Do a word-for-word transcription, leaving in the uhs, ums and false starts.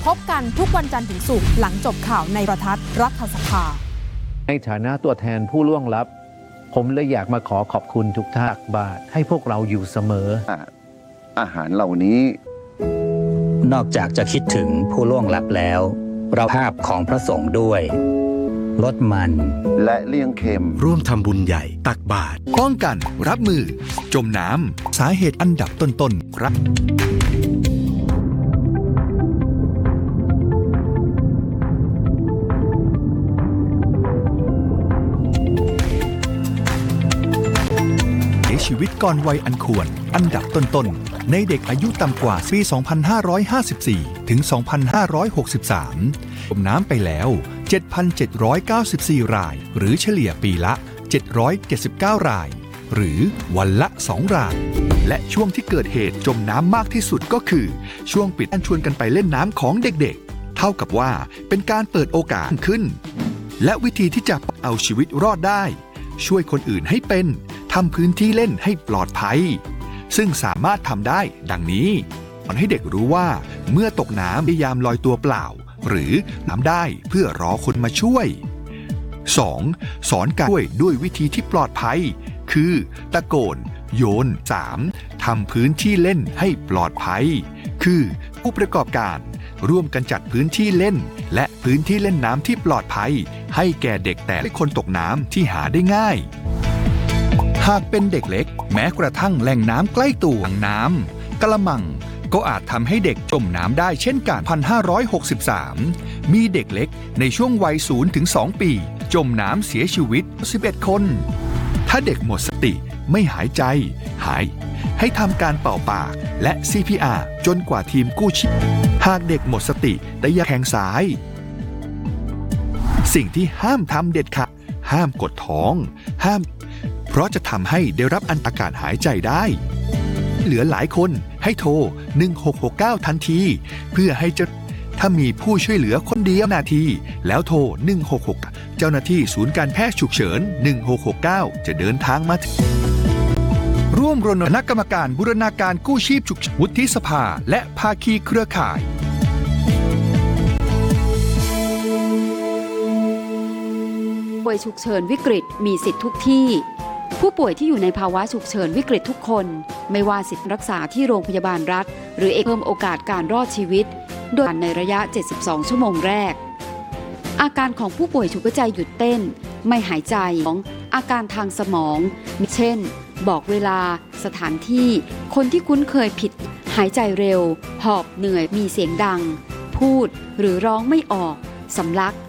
พบกันทุกวันจันทร์ถึงศุกร์หลังจบข่าวในโทรทัศน์รัฐสภาในฐานะตัวแทนผู้ล่วงลับผมเลยอยากมาขอขอบคุณทุกท่านบาทให้พวกเราอยู่เสมออาหารเหล่านี้นอกจากจะคิดถึงผู้ล่วงลับแล้วเราภาพของพระสงฆ์ด้วยลดมันและเลี่ยงเค็มร่วมทำบุญใหญ่ตักบาตรป้องกันรับมือจมน้ำสาเหตุอันดับต้นๆครับชีวิตก่อนวัยอันควรอันดับต้นๆในเด็กอายุต่ำกว่าปี สองพันห้าร้อยห้าสิบสี่ ถึง สองพันห้าร้อยหกสิบสาม จมน้ำไปแล้ว เจ็ดพันเจ็ดร้อยเก้าสิบสี่ รายหรือเฉลี่ยปีละ เจ็ดร้อยเจ็ดสิบเก้า รายหรือวันละ สอง รายและช่วงที่เกิดเหตุจมน้ำมากที่สุดก็คือช่วงปิดการชวนกันไปเล่นน้ำของเด็กๆเท่ากับว่าเป็นการเปิดโอกาสขึ้นและวิธีที่จะเอาชีวิตรอดได้ช่วยคนอื่นให้เป็นทำพื้นที่เล่นให้ปลอดภัยซึ่งสามารถทำได้ดังนี้สอนให้เด็กรู้ว่าเมื่อตกน้ำพยายามลอยตัวเปล่าหรือน้ำได้เพื่อรอคนมาช่วย สอง. สอนการช่วยด้วยวิธีที่ปลอดภัยคือตะโกนโยน สาม. ทำพื้นที่เล่นให้ปลอดภัยคือผู้ประกอบการร่วมกันจัดพื้นที่เล่นและพื้นที่เล่นน้ำที่ปลอดภัยให้แก่เด็กแต่ละคนตกน้ำที่หาได้ง่ายหากเป็นเด็กเล็กแม้กระทั่งแหล่งน้ำใกล้ตัวอ่างน้ำกระมังก็อาจทำให้เด็กจมน้ำได้เช่นกัน หนึ่งพันห้าร้อยหกสิบสาม มีเด็กเล็กในช่วงวัย ศูนย์ถึงสอง ปีจมน้ำเสียชีวิต สิบเอ็ด คนถ้าเด็กหมดสติไม่หายใจหายให้ทำการเป่าปากและ ซี พี อาร์ จนกว่าทีมกู้ชีพหากเด็กหมดสติแต่อย่าแขนซ้ายสิ่งที่ห้ามทำเด็ดขาดห้ามกดท้องห้ามเพราะจะทำให้ได้รับอันตรายหายใจได้เหลือหลายคนให้โทรหนึ่งหกหกเก้าทันทีเพื่อให้เจ้าถ้ามีผู้ช่วยเหลือคนเดียวนาทีแล้วโทรหนึ่งหกหกเจ้าหน้าที่ศูนย์การแพทย์ฉุกเฉินหนึ่งหกหกเก้าจะเดินทางมาร่วมรณรงค์คณะกรรมการบูรณาการกู้ชีพฉุกเฉินวุฒิสภาและภาคีเครือข่ายป่วยฉุกเฉินวิกฤตมีสิทธิ์ทุกที่ผู้ป่วยที่อยู่ในภาวะฉุกเฉินวิกฤตทุกคนไม่ว่าสิทธิรักษาที่โรงพยาบาลรัฐหรือเอกเพิ่มโอกาสการรอดชีวิตโดยในระยะเจ็ดสิบสองชั่วโมงแรกอาการของผู้ป่วยฉุกใจหยุดเต้นไม่หายใจของอาการทางสมองมีเช่นบอกเวลาสถานที่คนที่คุ้นเคยผิดหายใจเร็วหอบเหนื่อยมีเสียงดังพูดหรือร้องไม่ออกสำลัก